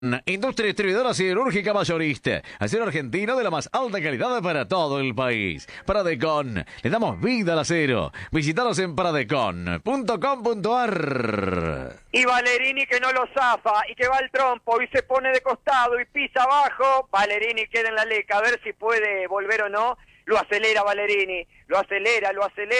Industria distribuidora siderúrgica mayorista. Acero argentino de la más alta calidad para todo el país. Pradecon. Le damos vida al acero. Visítanos en pradecon.com.ar. Y Valerini que no lo zafa y que va al trompo y se pone de costado y pisa abajo. Valerini queda en la leca, a ver si puede volver o no. Lo acelera Valerini, lo acelera.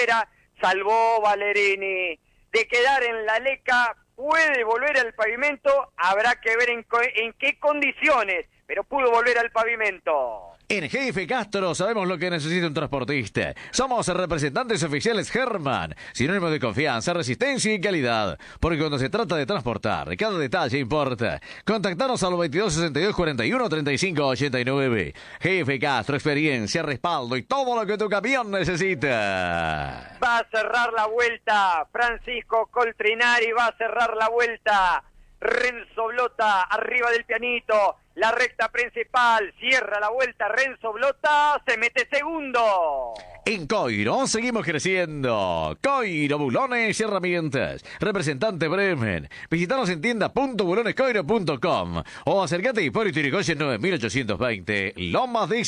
Salvó Valerini. De quedar en la leca, puede volver al pavimento, habrá que ver en qué condiciones, pero pudo volver al pavimento. En Jefe Castro sabemos lo que necesita un transportista. Somos representantes oficiales Herman, sinónimo de confianza, resistencia y calidad. Porque cuando se trata de transportar, cada detalle importa. Contactanos al 22 62 41 35 89. Jefe Castro, experiencia, respaldo y todo lo que tu camión necesita. Va a cerrar la vuelta Francisco Coltrinari, va a cerrar la vuelta Renzo Blota, arriba del pianito, la recta principal, cierra la vuelta Renzo Blota, se mete segundo. En Coiro seguimos creciendo. Coiro Bulones y Herramientas. Representante Bremen. Visítanos en tienda.bulonescoiro.com o acércate a Hipólito Yrigoyen 9820, Lomas de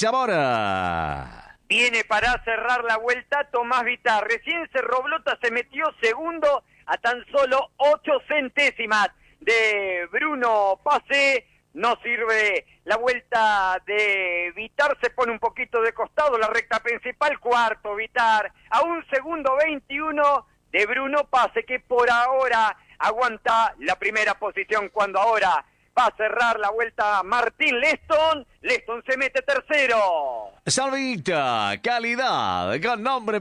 Zamora. Viene para cerrar la vuelta Tomás Vitar. Recién cerró Blota, se metió segundo a tan solo 8 centésimas de Bruno Pase. No sirve la vuelta de Vitar, se pone un poquito de costado la recta principal, cuarto Vitar, a un segundo 21 de Bruno Pase, que por ahora aguanta la primera posición, cuando ahora va a cerrar la vuelta Martín Leston se mete tercero. Salvita, calidad, con nombre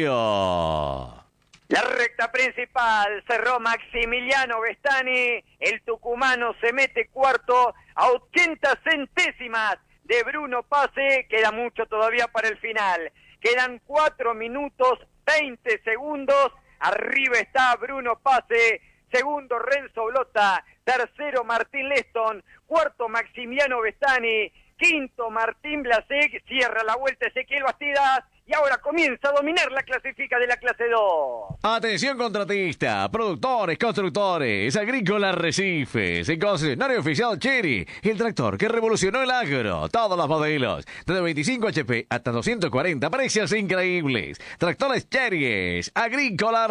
propio. La recta principal cerró Maximiliano Vestani, el tucumano se mete cuarto a 80 centésimas de Bruno Pase, queda mucho todavía para el final, quedan 4 minutos 20 segundos, arriba está Bruno Pase, segundo Renzo Blota, tercero Martín Leston, cuarto Maximiliano Vestani, quinto Martín Blasek, cierra la vuelta Ezequiel Bastidas, y ahora comienza a dominar la clasifica de la clase 2. Atención contratista, productores, constructores, Agrícola Arrecifes, el concesionario oficial Chery, el tractor que revolucionó el agro, todos los modelos, desde 25 HP hasta 240, precios increíbles. Tractores Chery, Agrícola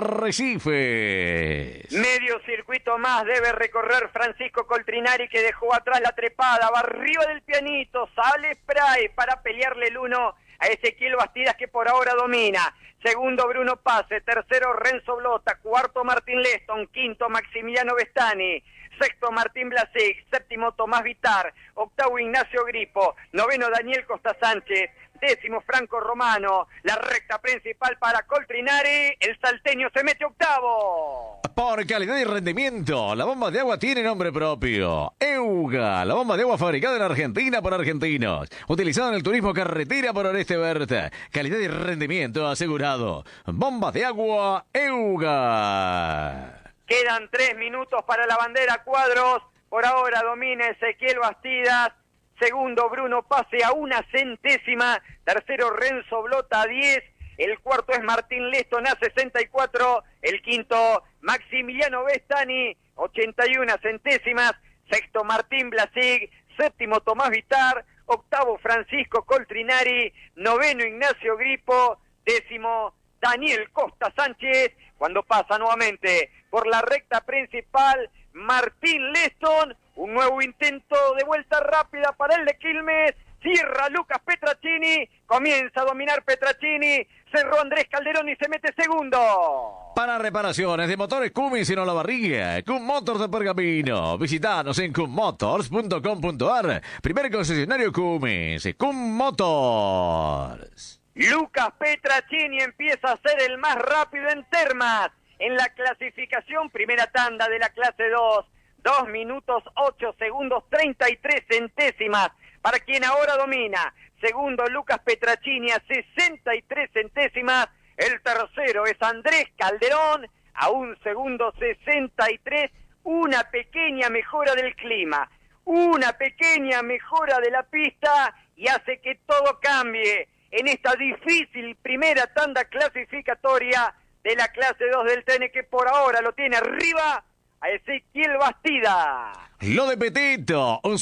Arrecifes. Medio circuito más debe recorrer Francisco Coltrinari, que dejó atrás la trepada, va arriba del pianito, sale Spray para pelearle el uno a Ezequiel Bastidas, que por ahora domina. Segundo Bruno Pase, tercero Renzo Blota, cuarto Martín Leston, quinto Maximiliano Vestani, sexto Martín Blasek, séptimo Tomás Vitar, octavo Ignacio Gripo, noveno Daniel Costa Sánchez, décimo Franco Romano. La recta principal para Coltrinari, el salteño se mete octavo. Por calidad y rendimiento, la bomba de agua tiene nombre propio. EUGA, la bomba de agua fabricada en Argentina por argentinos. Utilizada en el turismo carretera por Oreste Berta. Calidad y rendimiento asegurado. Bomba de agua EUGA. Quedan 3 minutos para la bandera cuadros. Por ahora domina Ezequiel Bastidas. Segundo Bruno Pase a 1 centésima. Tercero Renzo Blota a 10. El cuarto es Martín Leston a 64. El quinto Maximiliano Vestani, 81 centésimas. Sexto Martín Blasig. Séptimo Tomás Vitar. Octavo Francisco Coltrinari. Noveno Ignacio Gripo. Décimo Daniel Costa Sánchez. Cuando pasa nuevamente por la recta principal Martín Leston. Un nuevo intento de vuelta rápida para el de Quilmes. Cierra Lucas Petracini, comienza a dominar Petracini, cerró Andrés Calderón y se mete segundo. Para reparaciones de motores Cummins en Olavarría, Cum Motors de Pergamino. Visitanos en cummotors.com.ar. Primer concesionario Cummins, Cum Motors. Lucas Petracini empieza a ser el más rápido en termas en la clasificación, primera tanda de la clase 2. 2 minutos 8 segundos 33 centésimas para quien ahora domina. Segundo Lucas Petracini a 63 centésimas. El tercero es Andrés Calderón a 1 segundo 63. Una pequeña mejora del clima, una pequeña mejora de la pista y hace que todo cambie en esta difícil primera tanda clasificatoria de la clase 2 del TN, que por ahora lo tiene arriba a Ezequiel Bastida. Lo de Petito, un